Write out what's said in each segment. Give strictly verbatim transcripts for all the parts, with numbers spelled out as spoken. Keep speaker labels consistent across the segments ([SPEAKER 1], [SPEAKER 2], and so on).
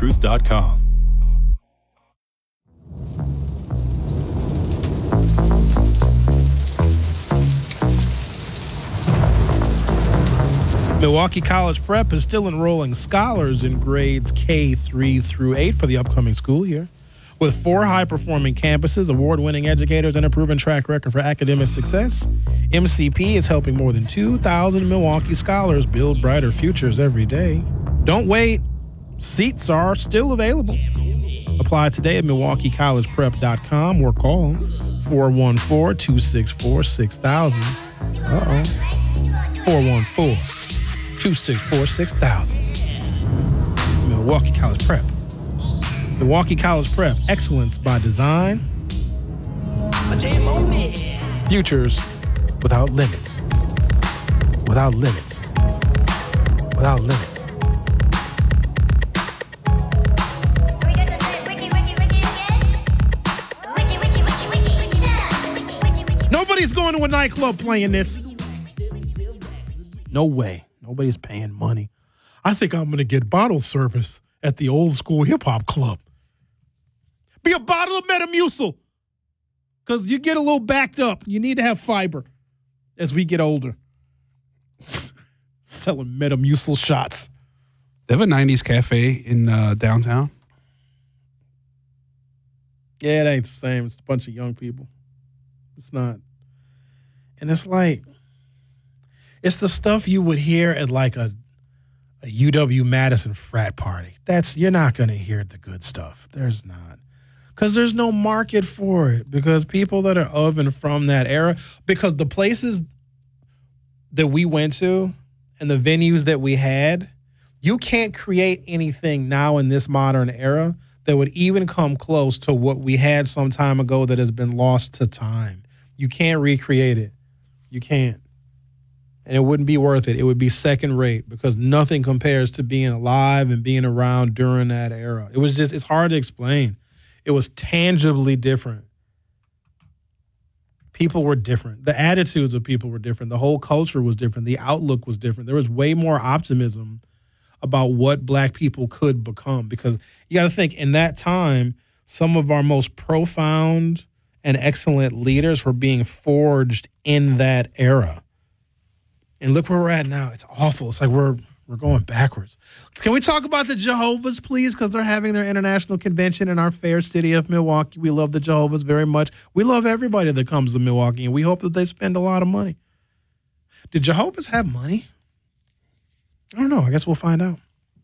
[SPEAKER 1] truth dot com.
[SPEAKER 2] Milwaukee College Prep is still enrolling scholars in grades K three through eight for the upcoming school year. With four high-performing campuses, award-winning educators, and a proven track record for academic success, M C P is helping more than two thousand Milwaukee scholars build brighter futures every day. Don't wait. Seats are still available. Apply today at milwaukee college prep dot com or call four one four, two six four, six thousand. Uh-oh. four one four, two six four, six thousand. Milwaukee College Prep. Milwaukee College Prep, excellence by design. Futures without limits. Without limits. Without limits. Nobody's going to a nightclub playing this. No way. Nobody's paying money. I think I'm going to get bottle service at the old school hip hop club. Be a bottle of Metamucil. Because you get a little backed up. You need to have fiber as we get older. Selling Metamucil shots.
[SPEAKER 3] They have a nineties cafe in uh, downtown.
[SPEAKER 2] Yeah, it ain't the same. It's a bunch of young people. It's not. And it's like, it's the stuff you would hear at like a, a U W-Madison frat party. That's, you're not going to hear the good stuff. There's not. Because there's no market for it. Because people that are of and from that era, because the places that we went to and the venues that we had, you can't create anything now in this modern era that would even come close to what we had some time ago that has been lost to time. You can't recreate it. You can't. And it wouldn't be worth it. It would be second rate because nothing compares to being alive and being around during that era. It was just, it's hard to explain. It was tangibly different. People were different. The attitudes of people were different. The whole culture was different. The outlook was different. There was way more optimism about what black people could become because you got to think in that time, some of our most profound and excellent leaders were being forged in that era. And look where we're at now. It's awful. It's like we're we're going backwards. Can we talk about the Jehovah's, please? Because they're having their international convention in our fair city of Milwaukee. We love the Jehovah's very much. We love everybody that comes to Milwaukee, and we hope that they spend a lot of money. Did Jehovah's have money? I don't know. I guess we'll find out.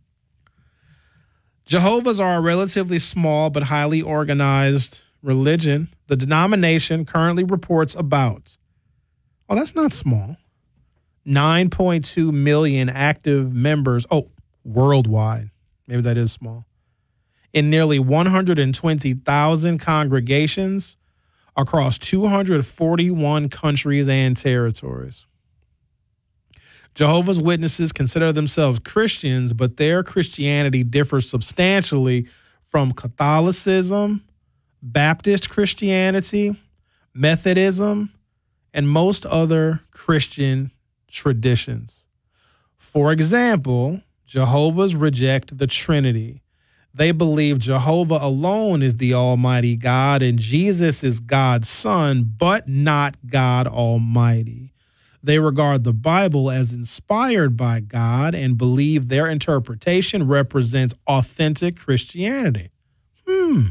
[SPEAKER 2] Jehovah's are a relatively small but highly organized religion. The denomination currently reports about, oh, that's not small, nine point two million active members, oh, worldwide. Maybe that is small. In nearly one hundred twenty thousand congregations across two hundred forty-one countries and territories. Jehovah's Witnesses consider themselves Christians, but their Christianity differs substantially from Catholicism, Baptist Christianity, Methodism, and most other Christian traditions. For example, Jehovah's reject the Trinity. They believe Jehovah alone is the Almighty God and Jesus is God's Son, but not God Almighty. They regard the Bible as inspired by God and believe their interpretation represents authentic Christianity. Hmm.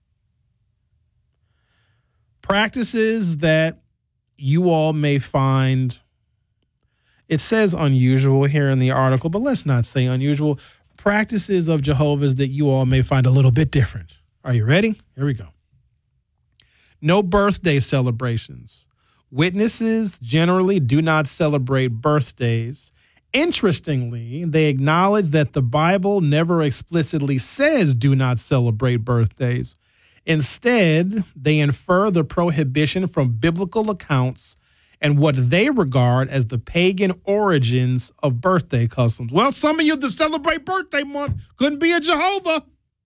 [SPEAKER 2] Practices that you all may find, it says unusual here in the article, but let's not say unusual. Practices of Jehovah's that you all may find a little bit different. Are you ready? Here we go. No birthday celebrations. Witnesses generally do not celebrate birthdays. Interestingly, they acknowledge that the Bible never explicitly says do not celebrate birthdays. Instead, they infer the prohibition from biblical accounts and what they regard as the pagan origins of birthday customs. Well, some of you that celebrate birthday month couldn't be a Jehovah.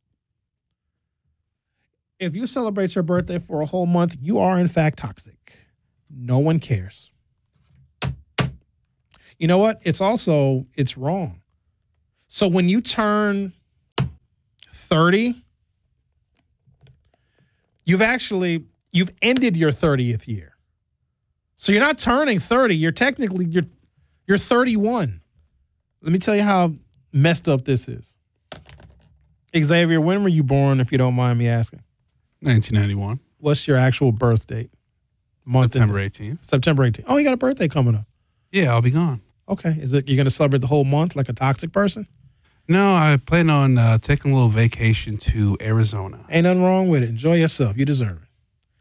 [SPEAKER 2] If you celebrate your birthday for a whole month, you are in fact toxic. No one cares. You know what? It's also, it's wrong. So when you turn thirty, you've actually, you've ended your thirtieth year. So you're not turning thirty. You're technically, you're, you're thirty-one. Let me tell you how messed up this is. Xavier, when were you born, if you don't mind me asking?
[SPEAKER 3] nineteen ninety-one.
[SPEAKER 2] What's your actual birth date? Month
[SPEAKER 3] September eighteenth.
[SPEAKER 2] September eighteenth. Oh, you got a birthday coming up.
[SPEAKER 3] Yeah, I'll be gone.
[SPEAKER 2] Okay. Is it, you're going to celebrate the whole month like a toxic person?
[SPEAKER 3] No, I plan on uh, taking a little vacation to Arizona.
[SPEAKER 2] Ain't nothing wrong with it. Enjoy yourself. You deserve it.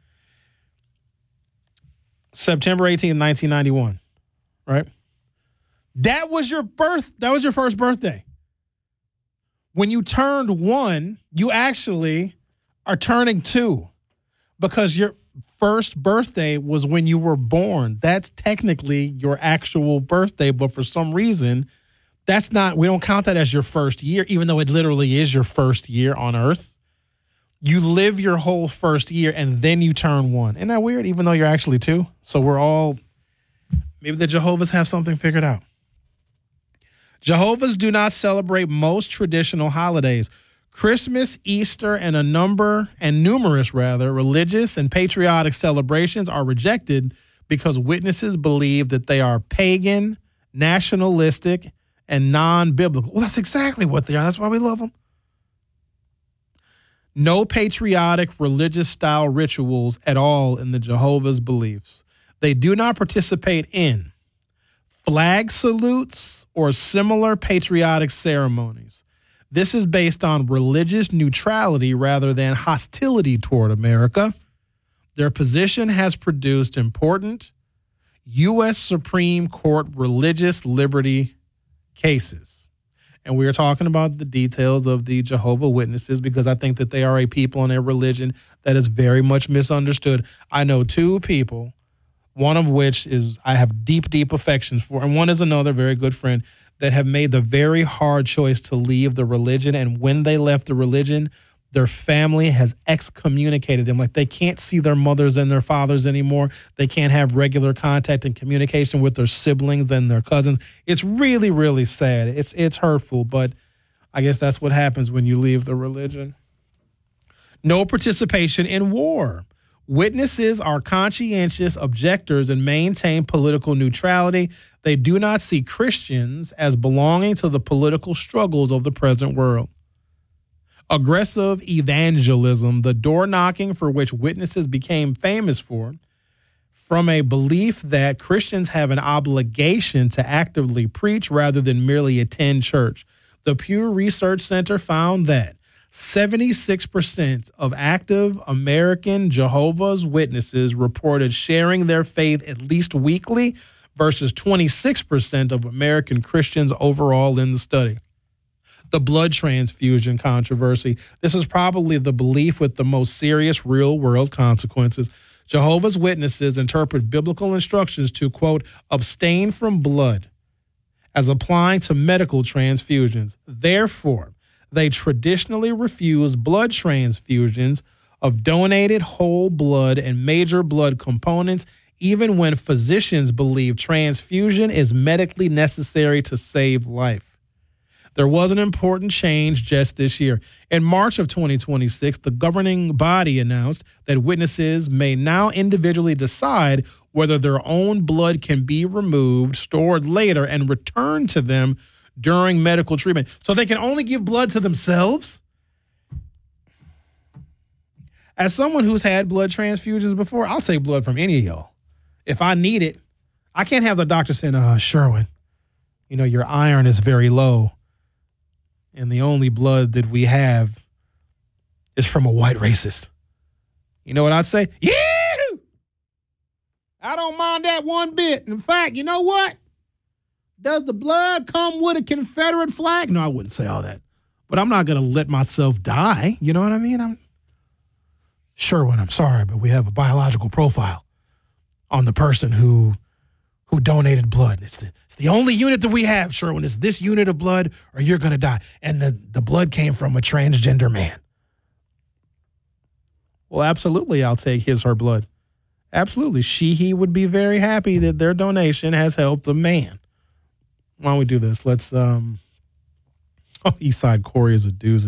[SPEAKER 2] September eighteenth, nineteen ninety-one, right? That was your birth. That was your first birthday. When you turned one, you actually are turning two because your first birthday was when you were born. That's technically your actual birthday, but for some reason, that's not, we don't count that as your first year, even though it literally is your first year on Earth. You live your whole first year and then you turn one. Isn't that weird? Even though you're actually two. So we're all, maybe the Jehovah's have something figured out. Jehovah's do not celebrate most traditional holidays. Christmas, Easter, and a number, and numerous rather, religious and patriotic celebrations are rejected because witnesses believe that they are pagan, nationalistic, and non-biblical. Well, that's exactly what they are. That's why we love them. No patriotic religious-style rituals at all in the Jehovah's beliefs. They do not participate in flag salutes or similar patriotic ceremonies. This is based on religious neutrality rather than hostility toward America. Their position has produced important U S Supreme Court religious liberty cases. And we are talking about the details of the Jehovah's Witnesses because I think that they are a people and a religion that is very much misunderstood. I know two people, one of which is I have deep, deep affections for, and one is another very good friend that have made the very hard choice to leave the religion. And when they left the religion, their family has excommunicated them. Like they can't see their mothers and their fathers anymore. They can't have regular contact and communication with their siblings and their cousins. It's really, really sad. It's it's hurtful, but I guess that's what happens when you leave the religion. No participation in war. Witnesses are conscientious objectors and maintain political neutrality. They do not see Christians as belonging to the political struggles of the present world. Aggressive evangelism, the door knocking for which witnesses became famous for, from a belief that Christians have an obligation to actively preach rather than merely attend church. The Pew Research Center found that seventy-six percent of active American Jehovah's Witnesses reported sharing their faith at least weekly versus twenty-six percent of American Christians overall in the study. The blood transfusion controversy. This is probably the belief with the most serious real-world consequences. Jehovah's Witnesses interpret biblical instructions to, quote, abstain from blood as applying to medical transfusions. Therefore, they traditionally refuse blood transfusions of donated whole blood and major blood components, even when physicians believe transfusion is medically necessary to save life. There was an important change just this year. In March of twenty twenty-six, the governing body announced that witnesses may now individually decide whether their own blood can be removed, stored later, and returned to them during medical treatment. So they can only give blood to themselves? As someone who's had blood transfusions before, I'll take blood from any of y'all. If I need it, I can't have the doctor saying, uh, Sherwin, you know, your iron is very low. And the only blood that we have is from a white racist. You know what I'd say? Yeah! I don't mind that one bit. In fact, you know what? Does the blood come with a Confederate flag? No, I wouldn't say all that. But I'm not going to let myself die. You know what I mean? I'm Sherwin, I'm sorry, but we have a biological profile on the person who who donated blood. It's the, it's the only unit that we have, Sherwin. It's this unit of blood or you're going to die. And the, the blood came from a transgender man. Well, absolutely, I'll take his, her blood. Absolutely. She, he would be very happy that their donation has helped a man. Why don't we do this? Let's, um, oh, Eastside Corey is a doozy.